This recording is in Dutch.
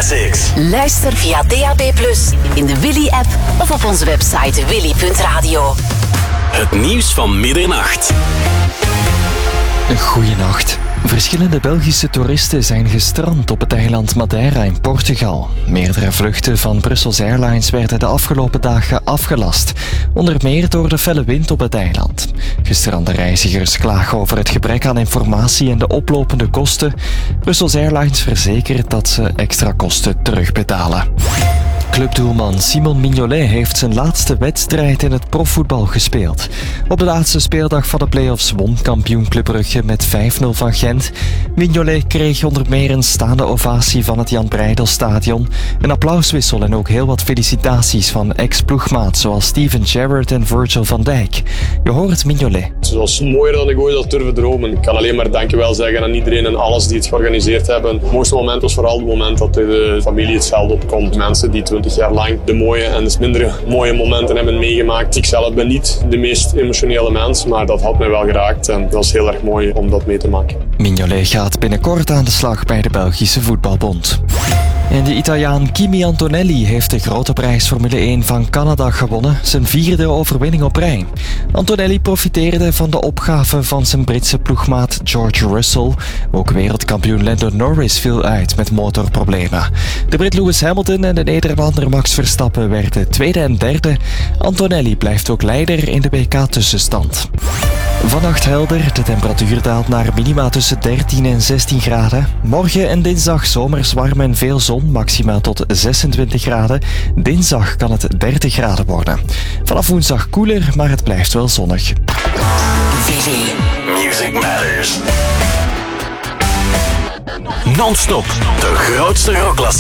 Classics. Luister via DAB+, in de Willy-app of op onze website willy.radio. Het nieuws van middernacht. Goeienacht. Verschillende Belgische toeristen zijn gestrand op het eiland Madeira in Portugal. Meerdere vluchten van Brussels Airlines werden de afgelopen dagen afgelast. Onder meer door de felle wind op het eiland. Gestrande reizigers klagen over het gebrek aan informatie en de oplopende kosten. Brussels Airlines verzekert dat ze extra kosten terugbetalen. Clubdoelman Simon Mignolet heeft zijn laatste wedstrijd in het profvoetbal gespeeld. Op de laatste speeldag van de play-offs won kampioen Club Brugge met 5-0 van Gent. Mignolet kreeg onder meer een staande ovatie van het Jan Breydel-stadion, een applauswissel en ook heel wat felicitaties van ex-ploegmaat zoals Steven Gerrard en Virgil van Dijk. Je hoort Mignolet. Het was mooier dan ik ooit had durven dromen. Ik kan alleen maar dankjewel zeggen aan iedereen en alles die het georganiseerd hebben. Het mooiste moment was vooral het moment dat de familie het veld opkomt. Mensen die 20 jaar lang de mooie en de minder mooie momenten hebben meegemaakt. Ik zelf ben niet de meest emotionele mens, maar dat had mij wel geraakt en dat was heel erg mooi om dat mee te maken. Mignolet gaat binnenkort aan de slag bij de Belgische Voetbalbond. En de Italiaan Kimi Antonelli heeft de grote prijs Formule 1 van Canada gewonnen, zijn 4e overwinning op rij. Antonelli profiteerde van de opgave van zijn Britse ploegmaat George Russell. Ook wereldkampioen Lando Norris viel uit met motorproblemen. De Brit Lewis Hamilton en de Nederlander Max Verstappen werden 2e en 3e. Antonelli blijft ook leider in de WK-tussenstand. Vannacht helder, de temperatuur daalt naar minima tussen 13 en 16 graden. Morgen en dinsdag zomers warm en veel zon, maxima tot 26 graden. Dinsdag kan het 30 graden worden. Vanaf woensdag koeler, maar het blijft wel zonnig. Willy. Music Matters. Non-stop, de grootste rockklassiekers.